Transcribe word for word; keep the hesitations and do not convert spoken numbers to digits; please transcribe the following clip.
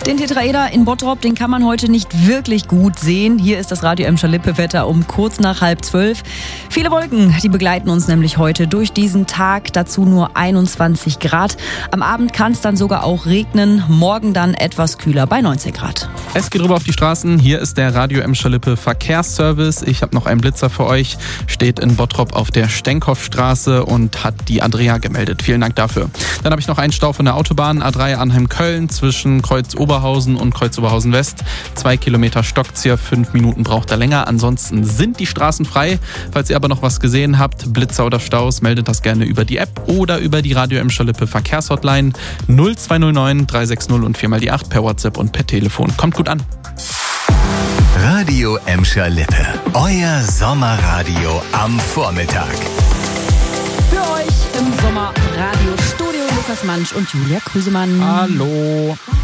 Den Tetraeder in Bottrop, den kann man heute nicht wirklich gut sehen. Hier ist das Radio Emscher Lippe-Wetter um kurz nach halb zwölf. Viele Wolken, die begleiten uns nämlich heute durch diesen Tag. Dazu nur einundzwanzig Grad. Am Abend kann es dann sogar auch regnen. Morgen dann etwas kühler bei neunzehn Grad. Es geht rüber auf die Straßen. Hier ist der Radio Emscher Lippe Verkehrsservice. Ich habe noch einen Blitzer für euch. Steht in Bottrop auf der Stenkhoffstraße und hat die Andrea gemeldet. Vielen Dank dafür. Dann habe ich noch einen Stau von der Autobahn A drei Arnheim-Köln zwischen Kreuz Oberhausen und Kreuz Oberhausen West. Zwei Kilometer Stockzieher, fünf Minuten braucht er länger. Ansonsten sind die Straßen frei. Falls ihr aber noch was gesehen habt, Blitzer oder Staus, meldet das gerne über die App oder über die Radio Emscher Lippe Verkehrshotline null zwei null neun drei sechs null und vier mal die acht per WhatsApp und per Telefon. Kommt gut an. Radio Emscher Lippe, euer Sommerradio am Vormittag. Für euch im Sommerradiostudio Lukas Mansch und Julia Krüsemann. Hallo.